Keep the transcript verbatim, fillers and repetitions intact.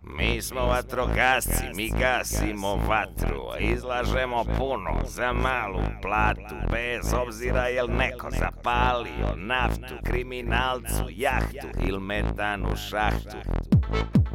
Mi smo vatrogasci, mi gasimo vatru, izlažemo puno za malu platu, bez obzira jel neko zapalio naftu, kriminalcu jahtu ili metanu šahtu.